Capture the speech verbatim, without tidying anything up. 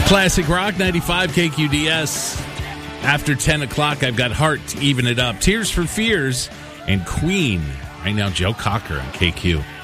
Classic Rock ninety-five K Q D S. After ten o'clock, I've got Heart to even it up. Tears for Fears and Queen. Right now, Joe Cocker on K Q.